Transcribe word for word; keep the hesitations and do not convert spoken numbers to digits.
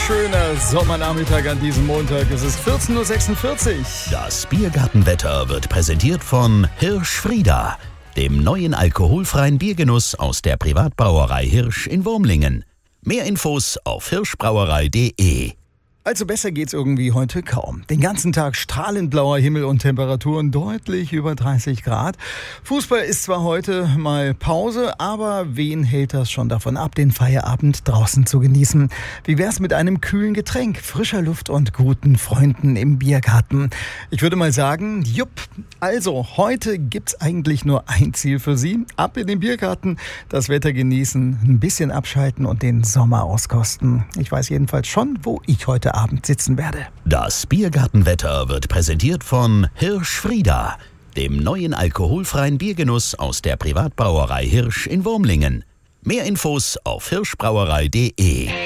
schöner Sommernachmittag an diesem Montag. Es ist vierzehn Uhr sechsundvierzig. Das Biergartenwetter wird präsentiert von Hirsch Frieda, dem neuen alkoholfreien Biergenuss aus der Privatbrauerei Hirsch in Wurmlingen. Mehr Infos auf hirschbrauerei punkt de. Also besser geht's irgendwie heute kaum. Den ganzen Tag strahlend blauer Himmel und Temperaturen deutlich über dreißig Grad. Fußball ist zwar heute mal Pause, aber wen hält das schon davon ab, den Feierabend draußen zu genießen? Wie wär's mit einem kühlen Getränk, frischer Luft und guten Freunden im Biergarten? Ich würde mal sagen, jupp. Also, heute gibt's eigentlich nur ein Ziel für Sie. Ab in den Biergarten, das Wetter genießen, ein bisschen abschalten und den Sommer auskosten. Ich weiß jedenfalls schon, wo ich heute Abend sitzen werde. Das Biergartenwetter wird präsentiert von Hirsch Frieda, dem neuen alkoholfreien Biergenuss aus der Privatbrauerei Hirsch in Wurmlingen. Mehr Infos auf hirschbrauerei punkt de.